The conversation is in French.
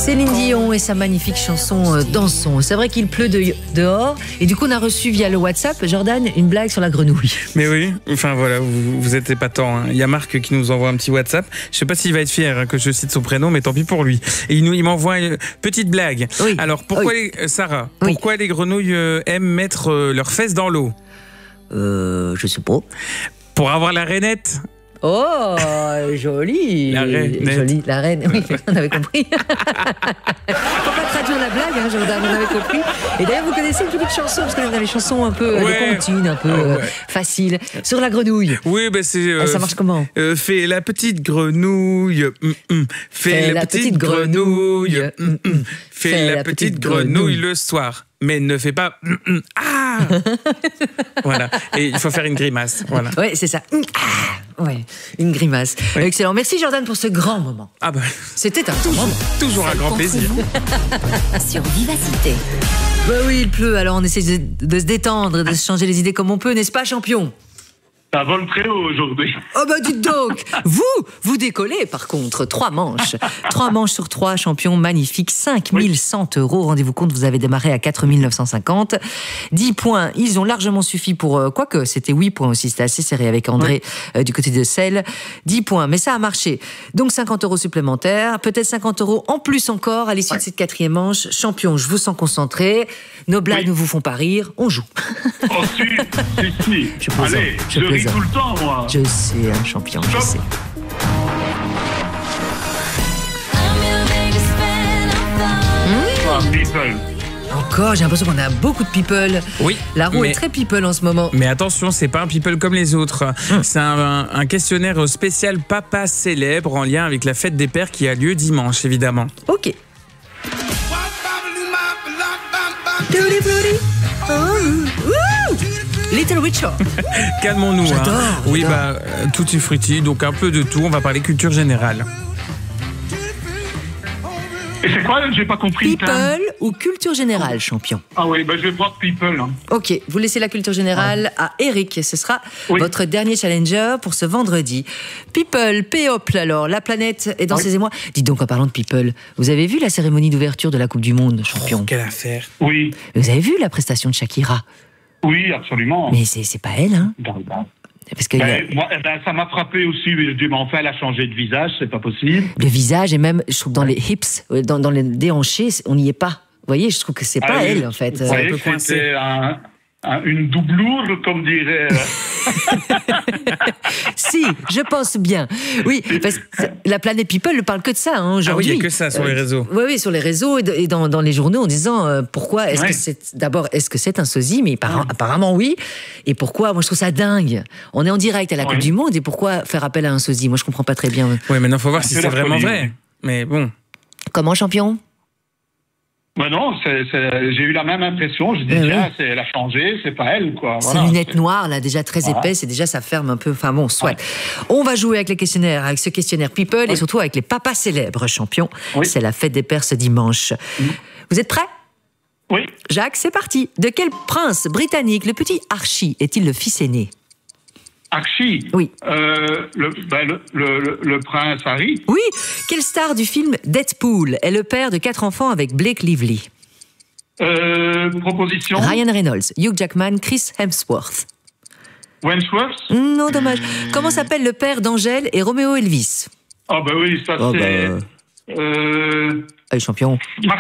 Céline Dion et sa magnifique chanson Dansons. C'est vrai qu'il pleut dehors et du coup on a reçu via le WhatsApp, Jordan, une blague sur la grenouille. Mais oui, enfin voilà, vous êtes épatants. Il y a Marc qui nous envoie un petit WhatsApp. Je sais pas s'il va être fier que je cite son prénom, mais tant pis pour lui. Et il m'envoie une petite blague. Oui. Alors pourquoi Sarah, pourquoi les grenouilles aiment mettre leurs fesses dans l'eau? Je sais pas. Pour avoir la rainette. Oh, joli. La reine. Jolie, la reine. Oui, on avait compris. Faut pas traduire la blague, hein, Jordan, on avait compris. Et d'ailleurs, vous connaissez une petite chanson, parce qu'on est dans les chansons un peu de comptines, un peu faciles, sur la grenouille. Oui, ben c'est. Ça marche comment? Fais la petite grenouille. Fais la petite grenouille. Fais la petite grenouille le soir. Mais ne fais pas ah. Voilà. Et il faut faire une grimace. Voilà. Oui, c'est ça. Ouais, une grimace. Oui. Excellent. Merci Jordan pour ce grand moment. Ah bah. C'était un moment. Toujours un grand plaisir. Sur Vivacité. Bah oui, il pleut, alors on essaie de se détendre, de se changer les idées comme on peut, n'est-ce pas, champion? Ça vole très haut aujourd'hui. Oh bah dites donc. Vous décollez par contre, 3 manches. 3 manches sur 3, champion magnifique, 5100 €. Rendez-vous compte, vous avez démarré à 4950. 10 points, ils ont largement suffi pour... quoique, c'était 8 points aussi, c'était assez serré avec André du côté de Celle. 10 points, mais ça a marché. Donc 50 € supplémentaires, peut-être 50 € en plus encore à l'issue de cette 4e manche. Champion, je vous sens concentré. Nos blagues ne vous font pas rire, on joue. Oh si. Allez, je ris tout le temps, moi. Je sais, un champion, je sais. People. Encore, j'ai l'impression qu'on a beaucoup de people. Oui. La roue est très people en ce moment. Mais attention, c'est pas un people comme les autres. C'est un questionnaire spécial papa célèbre en lien avec la fête des pères qui a lieu dimanche, évidemment. Ok. Little Richard. Calmons-nous. J'adore. Oui, bah, tutti frutti, donc un peu de tout. On va parler culture générale. Et c'est quoi? J'ai pas compris. People ou culture générale, champion? Ah oui, bah je vais prendre people. Hein. Ok, vous laissez la culture générale à Eric. Ce sera votre dernier challenger pour ce vendredi. People, P-Hop, alors, la planète est dans ses émois. Dites donc, en parlant de people, vous avez vu la cérémonie d'ouverture de la Coupe du Monde, champion? Quelle affaire. Oui. Vous avez vu la prestation de Shakira? Oui, absolument. Mais c'est pas elle, hein? Parce que moi, ça m'a frappé aussi. Je dis, mais enfin, elle a changé de visage, c'est pas possible. Le visage, et même, je trouve, dans les hips, dans les déhanchés, on n'y est pas. Vous voyez, je trouve que c'est pas elle, en fait. Vous voyez, c'était une doublure, comme dirait... Si, je pense bien. Oui, parce que la planète People ne parle que de ça aujourd'hui. Ah oui, il n'y a que ça sur les réseaux. Oui, sur les réseaux et dans les journaux en disant pourquoi est-ce que c'est... D'abord, est-ce que c'est un sosie? Mais apparemment oui. Et pourquoi? Moi, je trouve ça dingue. On est en direct à la Coupe du Monde et pourquoi faire appel à un sosie? Moi, je ne comprends pas très bien. Oui, maintenant, il faut voir si c'est vraiment vrai. Mais bon. Comment, champion? Ben non, j'ai eu la même impression. Je dis, tiens, elle a changé, c'est pas elle, quoi. Ces lunettes noires, là, déjà très épaisses, et déjà, ça ferme un peu. Enfin bon, soit. On va jouer avec les questionnaires, avec ce questionnaire People, et surtout avec les papas célèbres, champion. C'est la fête des pères ce dimanche. Vous êtes prêts? Oui. Jacques, c'est parti. De quel prince britannique le petit Archie est-il le fils aîné? Archie? Oui. Le prince Harry? Oui. Quelle star du film Deadpool est le père de 4 enfants avec Blake Lively? Proposition? Ryan Reynolds, Hugh Jackman, Chris Hemsworth. Wentworth? Non, dommage. Comment s'appelle le père d'Angèle et Roméo Elvis? Ah bah oui, ça c'est... Allez, champion.